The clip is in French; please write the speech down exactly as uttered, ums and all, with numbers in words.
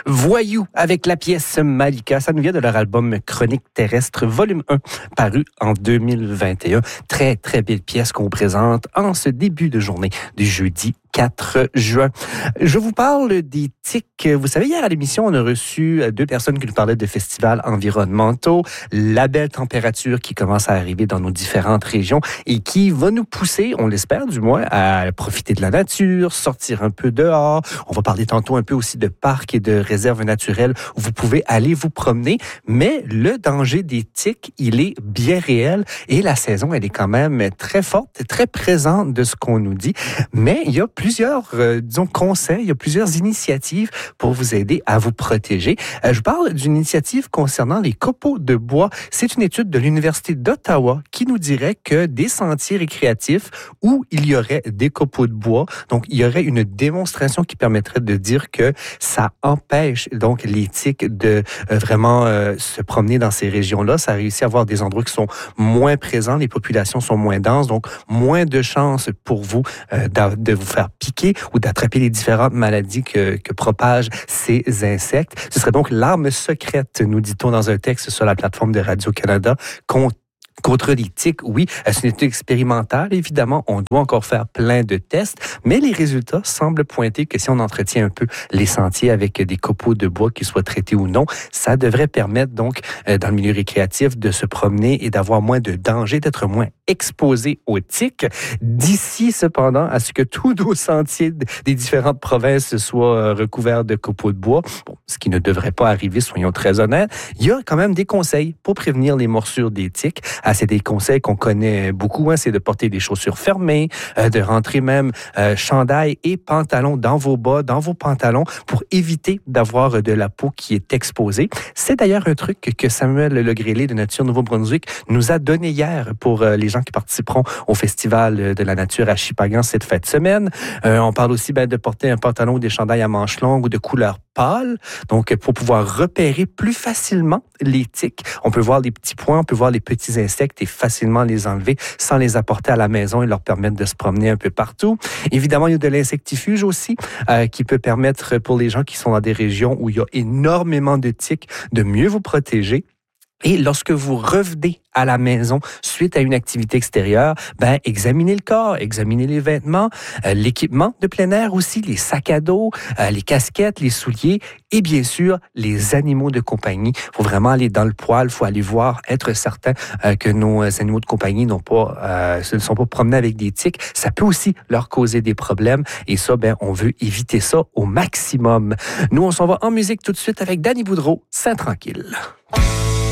Voyou avec la pièce Malika. Ça nous vient de leur album Chronique terrestre, volume un, paru en deux mille vingt et un. Très, très belle pièce qu'on vous présente en ce début de journée du jeudi quatre juin. Je vous parle des tics. Vous savez, hier à l'émission, on a reçu deux personnes qui nous parlaient de festivals environnementaux, la belle température qui commence à arriver dans nos différentes régions et qui va nous pousser, on l'espère du moins, à profiter de la nature, sortir un peu dehors. On va parler tantôt un peu aussi de parcs et de réserves naturelles où vous pouvez aller vous promener. Mais le danger des tics, il est bien réel et la saison, elle est quand même très forte, très présente de ce qu'on nous dit. Mais il y a plusieurs, euh, disons, conseils, il y a plusieurs initiatives pour vous aider à vous protéger. Euh, je parle d'une initiative concernant les copeaux de bois. C'est une étude de l'Université d'Ottawa qui nous dirait que des sentiers récréatifs où il y aurait des copeaux de bois, donc il y aurait une démonstration qui permettrait de dire que ça empêche donc les tiques de euh, vraiment euh, se promener dans ces régions-là. Ça réussit à avoir des endroits qui sont moins présents, les populations sont moins denses, donc moins de chances pour vous euh, de vous faire piquer ou d'attraper les différentes maladies que, que propagent ces insectes. Ce serait donc l'arme secrète, nous dit-on dans un texte sur la plateforme de Radio-Canada, contre Contre les tiques, oui, c'est une étude expérimentale. Évidemment, on doit encore faire plein de tests, mais les résultats semblent pointer que si on entretient un peu les sentiers avec des copeaux de bois qui soient traités ou non, ça devrait permettre donc, euh, dans le milieu récréatif, de se promener et d'avoir moins de danger, d'être moins exposé aux tiques. D'ici, cependant, à ce que tous nos sentiers des différentes provinces soient recouverts de copeaux de bois, bon, ce qui ne devrait pas arriver, soyons très honnêtes, il y a quand même des conseils pour prévenir les morsures des tiques. Ah, c'est des conseils qu'on connaît beaucoup, hein, c'est de porter des chaussures fermées, euh, de rentrer même euh, chandail et pantalon dans vos bas, dans vos pantalons, pour éviter d'avoir de la peau qui est exposée. C'est d'ailleurs un truc que Samuel Legrélé de Nature Nouveau-Brunswick nous a donné hier pour euh, les gens qui participeront au Festival de la nature à Shippagan cette fin de semaine. Euh, on parle aussi ben, de porter un pantalon ou des chandails à manches longues ou de couleur pâle, donc pour pouvoir repérer plus facilement les tiques. On peut voir les petits points, on peut voir les petits insectes et facilement les enlever sans les apporter à la maison et leur permettre de se promener un peu partout. Évidemment, il y a de l'insectifuge aussi euh, qui peut permettre pour les gens qui sont dans des régions où il y a énormément de tiques de mieux vous protéger. Et lorsque vous revenez à la maison suite à une activité extérieure, ben examinez le corps, examinez les vêtements, euh, l'équipement de plein air aussi, les sacs à dos, euh, les casquettes, les souliers et bien sûr les animaux de compagnie. Il faut vraiment aller dans le poil, il faut aller voir, être certain euh, que nos animaux de compagnie n'ont pas, euh, ne sont pas promenés avec des tiques. Ça peut aussi leur causer des problèmes et ça, ben on veut éviter ça au maximum. Nous, on s'en va en musique tout de suite avec Danny Boudreau, Saint Tranquille.